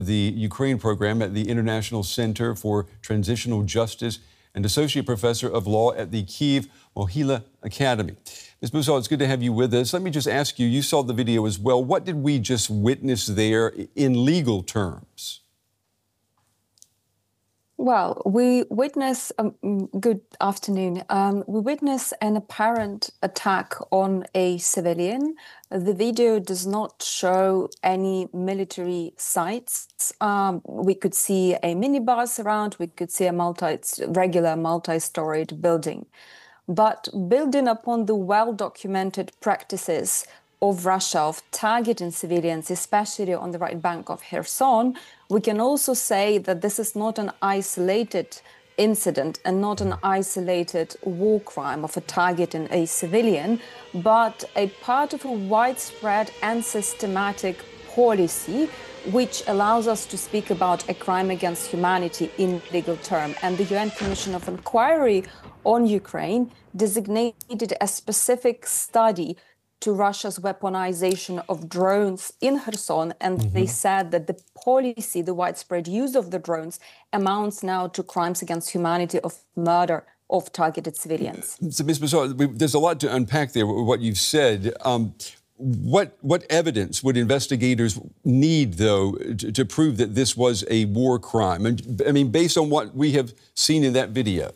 the Ukraine program at the International Center for Transitional Justice and Associate Professor of Law at the Kyiv Mohyla Academy. Ms. Musal, it's good to have you with us. Let me just ask you, you saw the video as well. What did we just witness there in legal terms? Well, we witness, good afternoon. We witness an apparent attack on a civilian. The video does not show any military sites. We could see a minibus around, we could see a regular multi-storied building. But building upon the well-documented practices of Russia of targeting civilians, especially on the right bank of Kherson, we can also say that this is not an isolated incident and not an isolated war crime of targeting a civilian, but a part of a widespread and systematic policy which allows us to speak about a crime against humanity in legal terms. And the UN Commission of Inquiry on Ukraine designated a specific study to Russia's weaponization of drones in Kherson, and they said that the policy, the widespread use of the drones, amounts now to crimes against humanity of murder of targeted civilians. So, Ms. Musal, there's a lot to unpack there, what you've said. What evidence would investigators need, though, to prove that this was a war crime? And, I mean, based on what we have seen in that video.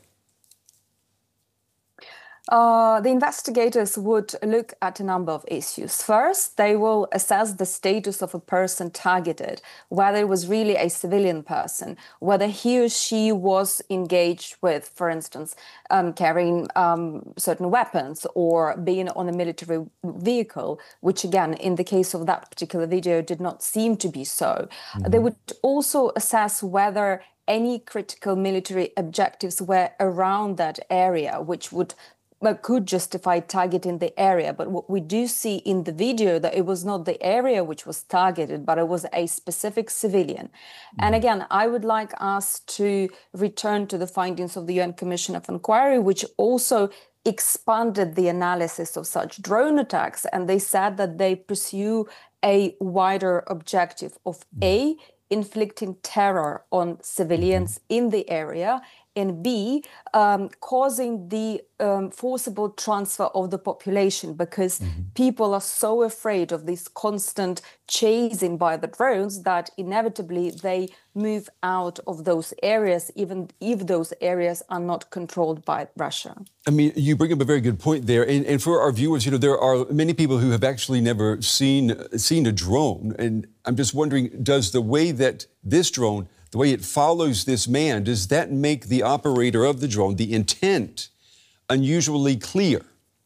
The investigators would look at a number of issues. First, they will assess the status of a person targeted, whether it was really a civilian person, whether he or she was engaged with, for instance, carrying certain weapons or being on a military vehicle, which again, in the case of that particular video, did not seem to be so. They would also assess whether any critical military objectives were around that area, which could justify targeting the area. But what we do see in the video, that it was not the area which was targeted, but it was a specific civilian. And again, I would like us to return to the findings of the UN Commission of Inquiry, which also expanded the analysis of such drone attacks. And they said that they pursue a wider objective of A, inflicting terror on civilians in the area, and B, causing the forcible transfer of the population, because people are so afraid of this constant chasing by the drones that inevitably they move out of those areas, even if those areas are not controlled by Russia. I mean, you bring up a very good point there. And for our viewers, you know, there are many people who have actually never seen a drone. And I'm just wondering, does the way that this drone, the way it follows this man, does that make the operator of the drone, the intent, unusually clear?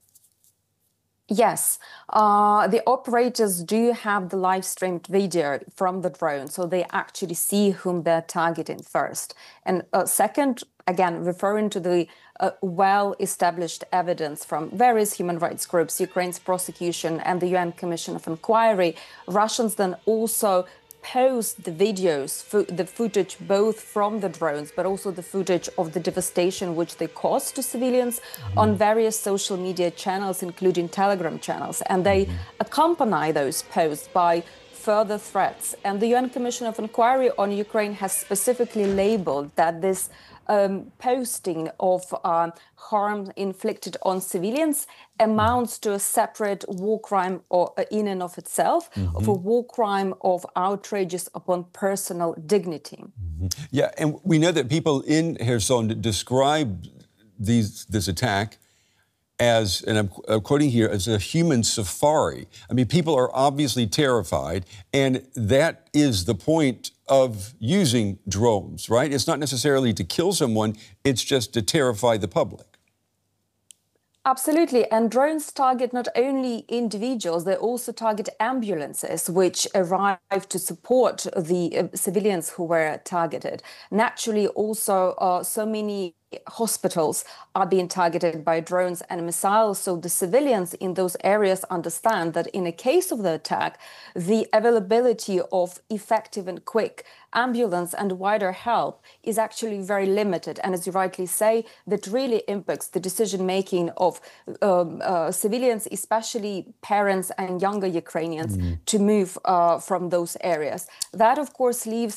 Yes, the operators do have the live streamed video from the drone, so they actually see whom they're targeting first. And second, again, referring to the well-established evidence from various human rights groups, Ukraine's prosecution and the UN Commission of Inquiry, Russians then also post the videos, the footage both from the drones, but also the footage of the devastation which they caused to civilians on various social media channels, including Telegram channels. And they accompany those posts by further threats. And the UN Commission of Inquiry on Ukraine has specifically labeled that this posting of harm inflicted on civilians amounts to a separate war crime or in and of itself, of a war crime of outrages upon personal dignity. Yeah, and we know that people in Kherson describe this attack as, and I'm quoting here, as a human safari. I mean, people are obviously terrified, and that is the point of using drones, right? It's not necessarily to kill someone, it's just to terrify the public. Absolutely. And drones target not only individuals, they also target ambulances, which arrive to support the civilians who were targeted. Naturally, also, so many hospitals are being targeted by drones and missiles. So the civilians in those areas understand that in a case of the attack, the availability of effective and quick ambulance and wider help is actually very limited. And as you rightly say, that really impacts the decision-making of civilians, especially parents and younger Ukrainians, to move from those areas. That, of course, leaves